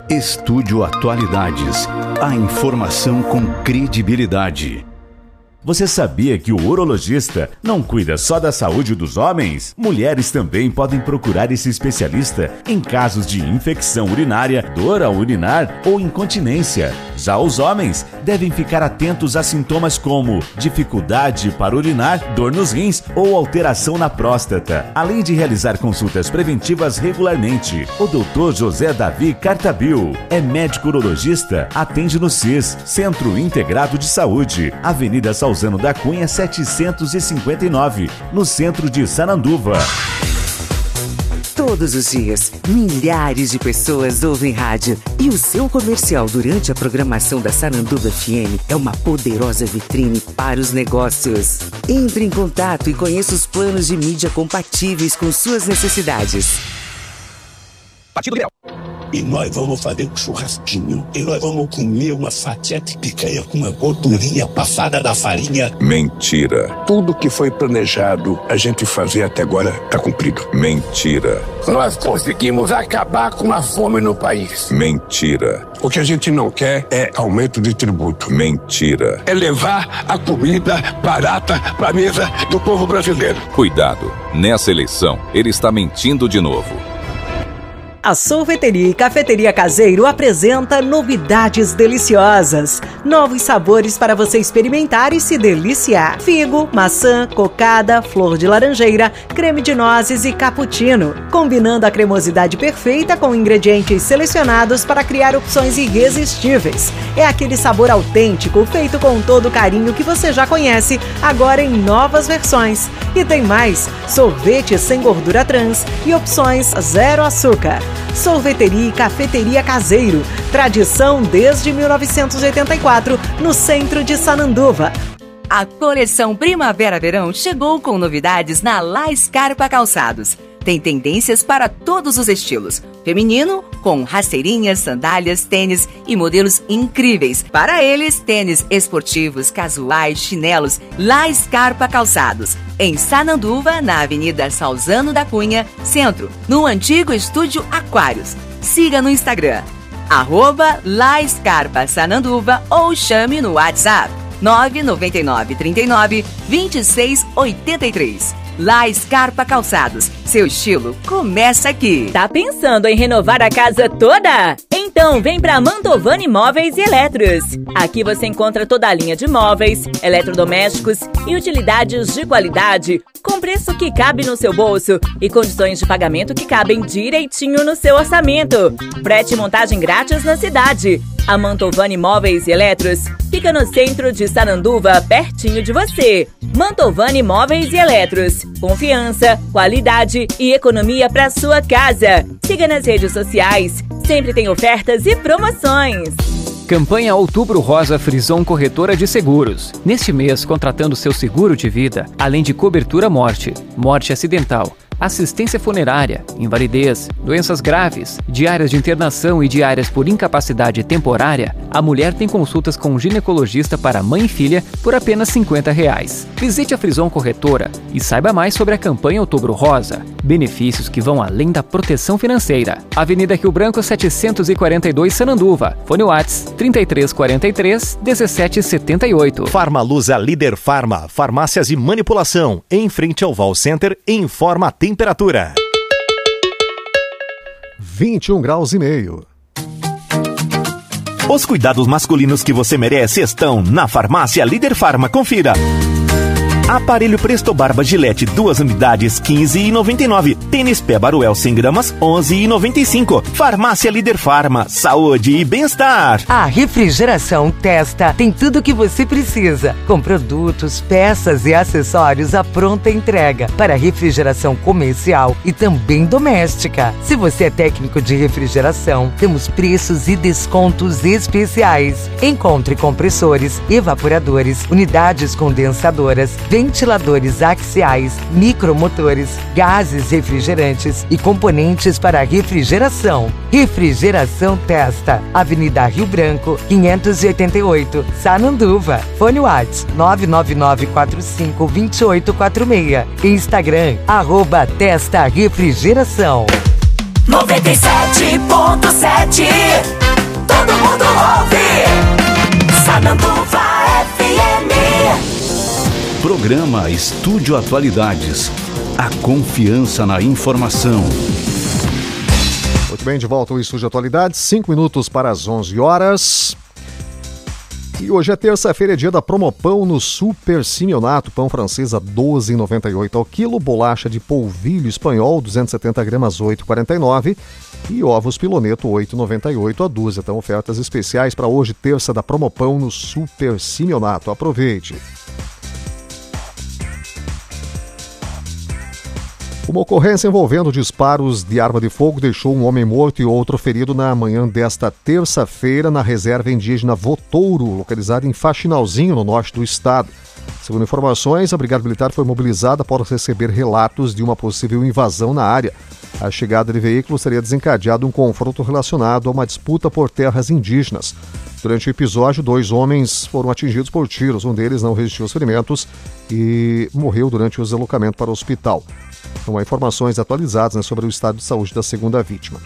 Estúdio Atualidades. A informação com credibilidade. Você sabia que o urologista não cuida só da saúde dos homens? Mulheres também podem procurar esse especialista em casos de infecção urinária, dor ao urinar ou incontinência. Já os homens devem ficar atentos a sintomas como dificuldade para urinar, dor nos rins ou alteração na próstata, além de realizar consultas preventivas regularmente. O Dr. José Davi Cartabil é médico urologista, atende no CIS, Centro Integrado de Saúde, Avenida Salzano da Cunha 759, no centro de Sananduva. Todos os dias, milhares de pessoas ouvem rádio e o seu comercial durante a programação da Sananduva FM é uma poderosa vitrine para os negócios. Entre em contato e conheça os planos de mídia compatíveis com suas necessidades. Partido Liberal. E nós vamos fazer um churrasquinho. E nós vamos comer uma fatia de picanha com uma gordurinha passada da farinha. Mentira. Tudo que foi planejado a gente fazer até agora está cumprido. Mentira. Nós conseguimos acabar com a fome no país. Mentira. O que a gente não quer é aumento de tributo. Mentira. É levar a comida barata para a mesa do povo brasileiro. Cuidado. Nessa eleição, ele está mentindo de novo. A Sorveteria e Cafeteria Caseiro apresenta novidades deliciosas. Novos sabores para você experimentar e se deliciar. Figo, maçã, cocada, flor de laranjeira, creme de nozes e cappuccino. Combinando a cremosidade perfeita com ingredientes selecionados para criar opções irresistíveis. É aquele sabor autêntico, feito com todo o carinho que você já conhece, agora em novas versões. E tem mais, sorvete sem gordura trans e opções zero açúcar. Sorveteria e Cafeteria Caseiro, tradição desde 1984, no centro de Sananduva. A coleção Primavera-Verão chegou com novidades na La Scarpa Calçados. Tem tendências para todos os estilos. Feminino, com rasteirinhas, sandálias, tênis e modelos incríveis. Para eles, tênis esportivos, casuais, chinelos, La Scarpa Calçados. Em Sananduva, na Avenida Salzano da Cunha, centro, no antigo Estúdio Aquários. Siga no Instagram, @La Scarpa Sananduva ou chame no WhatsApp 999 39 26 83. La Scarpa Calçados. Seu estilo começa aqui. Tá pensando em renovar a casa toda? Então vem pra Mantovani Móveis e Eletros. Aqui você encontra toda a linha de móveis, eletrodomésticos e utilidades de qualidade, com preço que cabe no seu bolso e condições de pagamento que cabem direitinho no seu orçamento. Frete e montagem grátis na cidade. A Mantovani Móveis e Eletros fica no centro de Sananduva, pertinho de você. Mantovani Móveis e Eletros. Confiança, qualidade e economia para sua casa. Siga nas redes sociais. Sempre tem ofertas e promoções. Campanha Outubro Rosa Frison Corretora de Seguros. Neste mês, contratando seu seguro de vida, além de cobertura morte, morte acidental, assistência funerária, invalidez, doenças graves, diárias de internação e diárias por incapacidade temporária, a mulher tem consultas com um ginecologista para mãe e filha por apenas R$50. Visite a Frison Corretora e saiba mais sobre a campanha Outubro Rosa. Benefícios que vão além da proteção financeira. Avenida Rio Branco 742 Sananduva. Fone WhatsApp 3343 1778. Farmalusa Líder Farma, farmácias e manipulação, em frente ao Val Center, informa a temperatura. 21 graus e meio. Os cuidados masculinos que você merece estão na Farmácia Líder Farma. Confira. Aparelho Presto Barba Gillette, 2 unidades, R$15,99. Tênis Pé Baruel 100 gramas, R$11,95. Farmácia Líder Farma, saúde e bem-estar. A Refrigeração Testa tem tudo o que você precisa, com produtos, peças e acessórios à pronta entrega para refrigeração comercial e também doméstica. Se você é técnico de refrigeração, temos preços e descontos especiais. Encontre compressores, evaporadores, unidades condensadoras, ventiladores axiais, micromotores, gases refrigerantes e componentes para refrigeração. Refrigeração Testa, Avenida Rio Branco, 588, Sananduva. Fone WhatsApp 999452846. Instagram, @Testa Refrigeração. 97.7. Todo mundo ouve. Sananduva FM. Programa Estúdio Atualidades. A confiança na informação. Muito bem, de volta ao Estúdio Atualidades, 5 minutos para as 11 horas. E hoje é terça-feira, é dia da Promopão no Super Simeonato. Pão francês a R$ 12,98 ao quilo. Bolacha de polvilho espanhol, 270 gramas, R$ 8,49. E ovos piloneto, R$ 8,98 a dúzia. Então, ofertas especiais para hoje, terça da Promopão no Super Simeonato. Aproveite. Uma ocorrência envolvendo disparos de arma de fogo deixou um homem morto e outro ferido na manhã desta terça-feira na reserva indígena Votouro, localizada em Faxinalzinho, no norte do estado. Segundo informações, a Brigada Militar foi mobilizada após receber relatos de uma possível invasão na área. A chegada de veículos teria desencadeado um confronto relacionado a uma disputa por terras indígenas. Durante o episódio, 2 homens foram atingidos por tiros. Um deles não resistiu aos ferimentos e morreu durante o deslocamento para o hospital. Não há informações atualizadas sobre o estado de saúde da segunda vítima.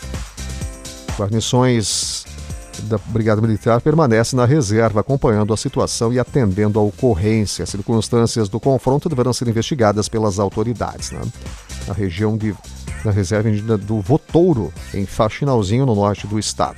Guarnições da Brigada Militar permanecem na reserva, acompanhando a situação e atendendo a ocorrência. As circunstâncias do confronto deverão ser investigadas pelas autoridades, na região da reserva indígena do Votouro, em Faxinalzinho, no norte do estado.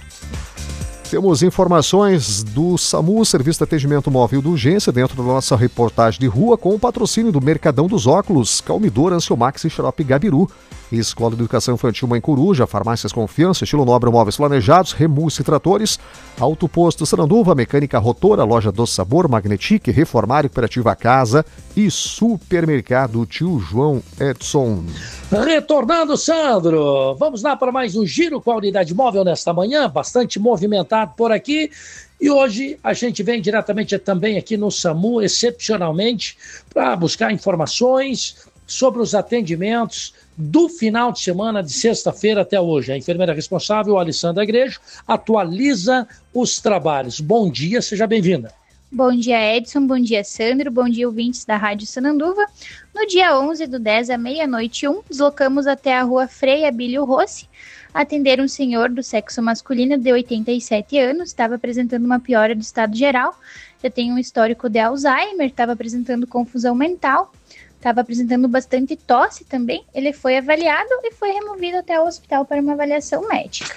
Temos informações do SAMU, Serviço de Atendimento Móvel de Urgência, dentro da nossa reportagem de rua, com o patrocínio do Mercadão dos Óculos, Calmidor, Ansiomax e Xarope Gabiru, Escola de Educação Infantil Mãe Coruja, Farmácias Confiança, Estilo Nobre Móveis Planejados, Remus e Tratores, Auto Posto Sananduva, Mecânica Rotora, Loja Doce Sabor, Magnetic, Reformário, Cooperativa Casa e Supermercado Tio João Edson. Retornando, Sandro, vamos lá para mais um giro com a unidade móvel nesta manhã, bastante movimentado por aqui. E hoje a gente vem diretamente também aqui no SAMU, excepcionalmente, para buscar informações sobre os atendimentos do final de semana, de sexta-feira até hoje. A enfermeira responsável, Alessandra Grejo, atualiza os trabalhos. Bom dia, seja bem-vinda. Bom dia, Edson. Bom dia, Sandro. Bom dia, ouvintes da Rádio Sananduva. No dia 11/10, à meia-noite 1, deslocamos até a rua Frei Abílio Rossi, atender um senhor do sexo masculino de 87 anos, estava apresentando uma piora do estado geral, já tem um histórico de Alzheimer, estava apresentando confusão mental, estava apresentando bastante tosse também. Ele foi avaliado e foi removido até o hospital para uma avaliação médica.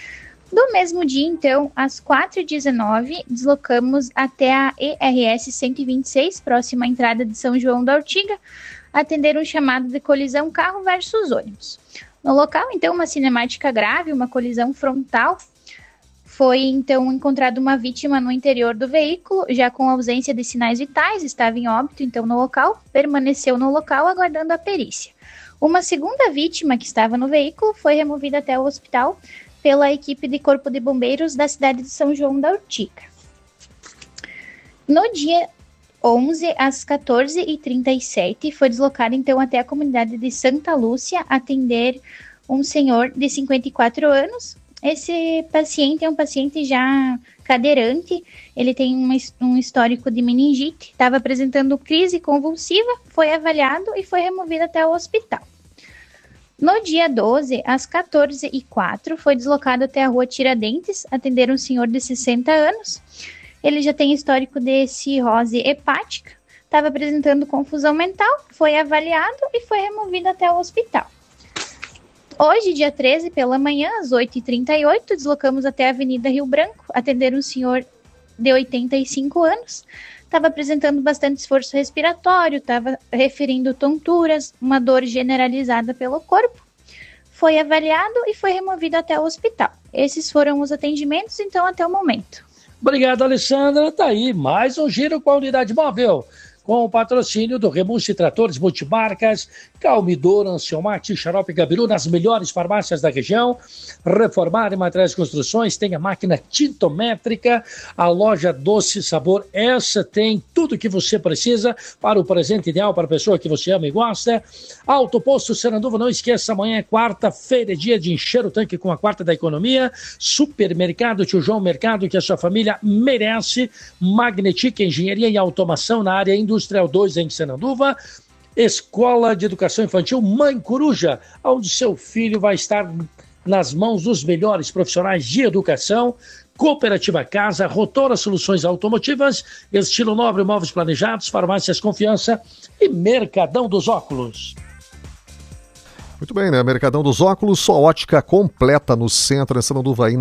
No mesmo dia, então, às 4h19, deslocamos até a ERS 126, próxima à entrada de São João da Ortiga, atender um chamado de colisão carro versus ônibus. No local, então, uma cinemática grave, uma colisão frontal. Foi, então, encontrada uma vítima no interior do veículo, já com ausência de sinais vitais, estava em óbito, então, no local, permaneceu no local aguardando a perícia. Uma segunda vítima que estava no veículo foi removida até o hospital pela equipe de Corpo de Bombeiros da cidade de São João da Ortiga. No dia 11, às 14h37, foi deslocado então até a comunidade de Santa Lúcia atender um senhor de 54 anos. Esse paciente é um paciente já cadeirante, ele tem um histórico de meningite, estava apresentando crise convulsiva, foi avaliado e foi removido até o hospital. No dia 12, às 14h04, foi deslocado até a rua Tiradentes, atender um senhor de 60 anos. Ele já tem histórico de cirrose hepática, estava apresentando confusão mental, foi avaliado e foi removido até o hospital. Hoje, dia 13, pela manhã, às 8h38, deslocamos até a Avenida Rio Branco, atender um senhor de 85 anos. Estava apresentando bastante esforço respiratório, estava referindo tonturas, uma dor generalizada pelo corpo. Foi avaliado e foi removido até o hospital. Esses foram os atendimentos, então, até o momento. Obrigado, Alessandra. Tá aí mais um giro com a unidade móvel, com o patrocínio do Remus e Tratores Multimarcas, Calmidor, Ansiomax e Xarope Gabiru, nas melhores farmácias da região. Reformar em Materiais de Construções, tem a máquina tintométrica, a loja Doce Sabor, essa tem tudo que você precisa para o presente ideal para a pessoa que você ama e gosta. Auto Posto Sananduva, não esqueça, amanhã é quarta-feira, é dia de encher o tanque com a quarta da economia. Supermercado Tio João, mercado que a sua família merece. Magnetic, engenharia e automação na área industrial 2 em Sananduva. Escola de Educação Infantil Mãe Coruja, onde seu filho vai estar nas mãos dos melhores profissionais de educação. Cooperativa Casa, Rotora Soluções Automotivas, Estilo Nobre Móveis Planejados, Farmácias Confiança e Mercadão dos Óculos. Muito bem, né? Mercadão dos Óculos, sua ótica completa no centro, em Sananduva, aí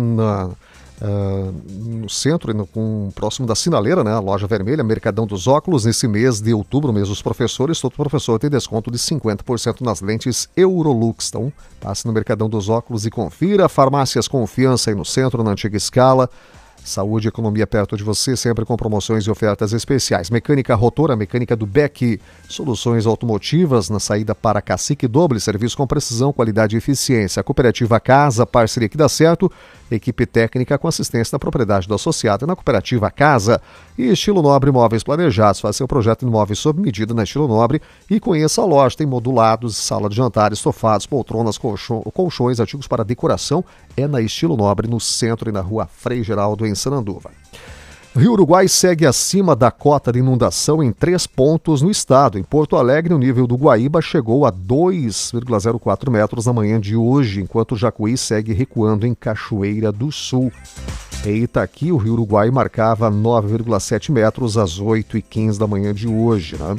no centro, próximo da Sinaleira, né? A Loja Vermelha, Mercadão dos Óculos. Nesse mês de outubro, mês dos professores, todo professor tem desconto de 50% nas lentes Eurolux. Então, passe no Mercadão dos Óculos e confira. Farmácias Confiança aí no centro, na antiga escala. Saúde e economia perto de você, sempre com promoções e ofertas especiais. Mecânica Rotora, mecânica do Beck, soluções automotivas na saída para Cacique Doble, serviço com precisão, qualidade e eficiência. Cooperativa Casa, parceria que dá certo, equipe técnica com assistência da propriedade do associado na Cooperativa Casa. E Estilo Nobre Móveis Planejados, faça seu projeto de imóveis sob medida na Estilo Nobre e conheça a loja, tem modulados, sala de jantares, sofados, poltronas, colchões, artigos para decoração, é na Estilo Nobre, no centro e na Rua Frei Geraldo, em Sananduva. Rio Uruguai segue acima da cota de inundação em 3 pontos no estado. Em Porto Alegre, o nível do Guaíba chegou a 2,04 metros na manhã de hoje, enquanto o Jacuí segue recuando em Cachoeira do Sul. Em Itaqui, o Rio Uruguai marcava 9,7 metros às 8h15 da manhã de hoje, né?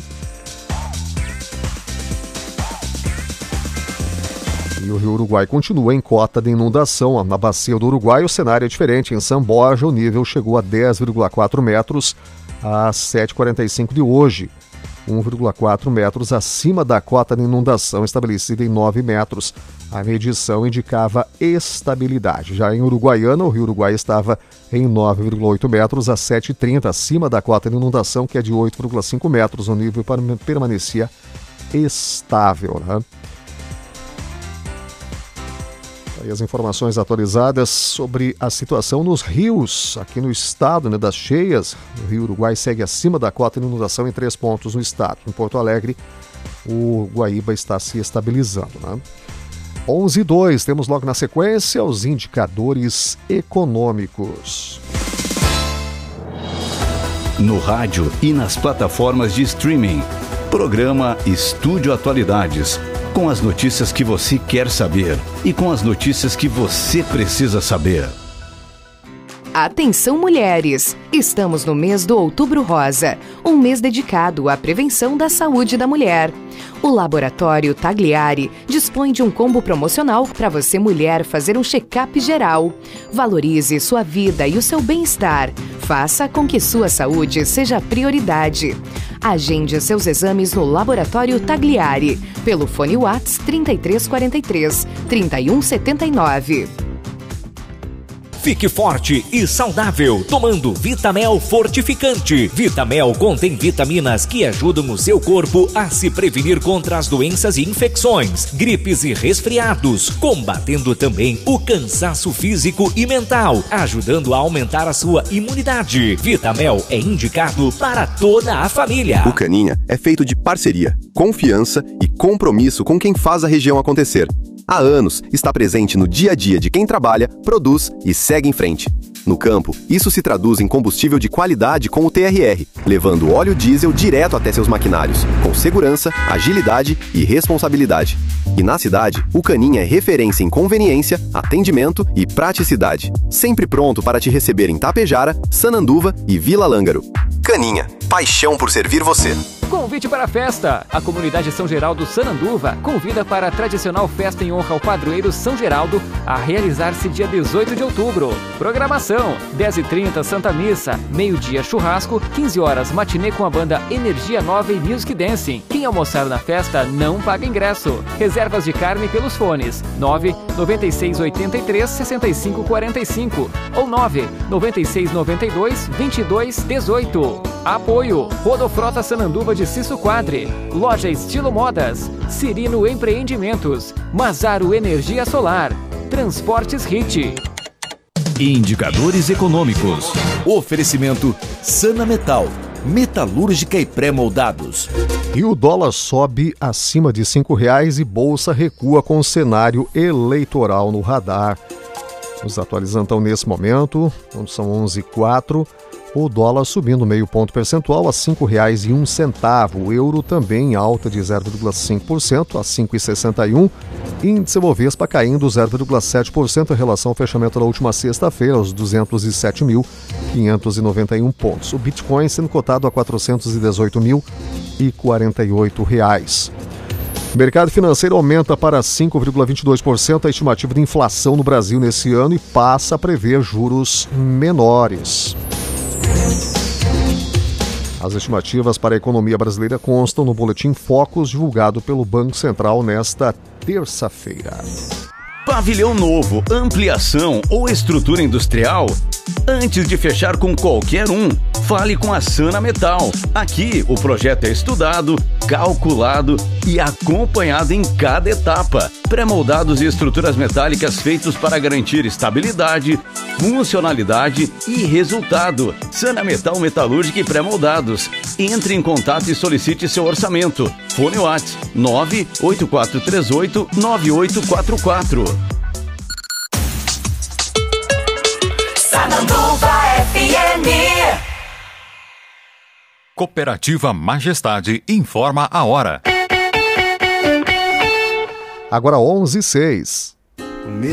E o Rio Uruguai continua em cota de inundação. Na bacia do Uruguai, o cenário é diferente. Em São Borja, o nível chegou a 10,4 metros às 7h45 de hoje. 1,4 metros acima da cota de inundação estabelecida em 9 metros. A medição indicava estabilidade. Já em Uruguaiana, o Rio Uruguai estava em 9,8 metros às 7h30, acima da cota de inundação, que é de 8,5 metros. O nível permanecia estável, né? Aí as informações atualizadas sobre a situação nos rios aqui no estado, né, das cheias. O Rio Uruguai segue acima da cota de inundação em 3 pontos no estado. Em Porto Alegre, o Guaíba está se estabilizando, né? 11h02, temos logo na sequência os indicadores econômicos. No rádio e nas plataformas de streaming. Programa Estúdio Atualidades. Com as notícias que você quer saber e com as notícias que você precisa saber. Atenção, mulheres! Estamos no mês do Outubro Rosa, um mês dedicado à prevenção da saúde da mulher. O Laboratório Tagliari dispõe de um combo promocional para você, mulher, fazer um check-up geral. Valorize sua vida e o seu bem-estar. Faça com que sua saúde seja prioridade. Agende seus exames no Laboratório Tagliari, pelo fone WhatsApp 3343 3179. Fique forte e saudável tomando Vitamel Fortificante. Vitamel contém vitaminas que ajudam o seu corpo a se prevenir contra as doenças e infecções, gripes e resfriados, combatendo também o cansaço físico e mental, ajudando a aumentar a sua imunidade. Vitamel é indicado para toda a família. O Caninha é feito de parceria, confiança e compromisso com quem faz a região acontecer. Há anos, está presente no dia a dia de quem trabalha, produz e segue em frente. No campo, isso se traduz em combustível de qualidade com o TRR, levando óleo diesel direto até seus maquinários, com segurança, agilidade e responsabilidade. E na cidade, o Caninha é referência em conveniência, atendimento e praticidade. Sempre pronto para te receber em Tapejara, Sananduva e Vila Lângaro. Caninha, paixão por servir você. Convite para a festa! A comunidade São Geraldo Sananduva convida para a tradicional festa em honra ao padroeiro São Geraldo a realizar-se dia 18 de outubro. Programação: 10h30 Santa Missa, meio-dia churrasco, 15 horas matinê com a banda Energia Nova e Music Dancing. Quem almoçar na festa não paga ingresso. Reservas de carne pelos fones 99683-6545 ou 99692-2218. Apoio: Rodofrota Sananduva de Cisso Quadre, Loja Estilo Modas, Cirino Empreendimentos, Mazaro Energia Solar, Transportes Hit. Indicadores econômicos. Oferecimento Sana Metal, metalúrgica e pré-moldados. E o dólar sobe acima de R$5 e bolsa recua com o cenário eleitoral no radar. Nos atualizando então nesse momento, quando são 11h04, O dólar subindo meio ponto percentual a R$ 5,01. O euro também em alta de 0,5% a 5,61. Índice Bovespa caindo 0,7% em relação ao fechamento da última sexta-feira, aos 207.591 pontos. O Bitcoin sendo cotado a R$ 418.048. O mercado financeiro aumenta para 5,22% a estimativa de inflação no Brasil nesse ano e passa a prever juros menores. As estimativas para a economia brasileira constam no boletim Focus divulgado pelo Banco Central nesta terça-feira. Pavilhão novo, ampliação ou estrutura industrial? Antes de fechar com qualquer um, fale com a Sana Metal. Aqui, o projeto é estudado, calculado e acompanhado em cada etapa. Pré-moldados e estruturas metálicas feitos para garantir estabilidade, funcionalidade e resultado. Sana Metal Metalúrgica e Pré-moldados. Entre em contato e solicite seu orçamento. Fone WhatsApp 98438-9844. Sananduva FM. Cooperativa Majestade informa a hora. Agora 11h06.